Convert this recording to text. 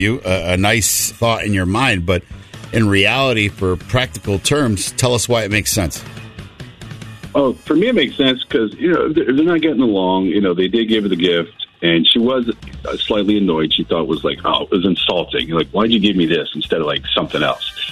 you a nice thought in your mind, but in reality, for practical terms, tell us why it makes sense. Oh, for me, it makes sense because, they're not getting along. They did give her the gift, and she was slightly annoyed. She thought it was like, it was insulting. Like, why'd you give me this instead of like something else?